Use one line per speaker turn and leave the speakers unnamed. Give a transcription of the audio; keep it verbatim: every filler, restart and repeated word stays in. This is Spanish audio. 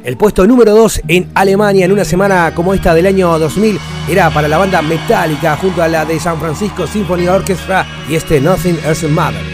El puesto número dos en Alemania en una semana como esta del año dos mil era para la banda Metallica junto a la de San Francisco Symphony Orchestra y este Nothing Else Matters.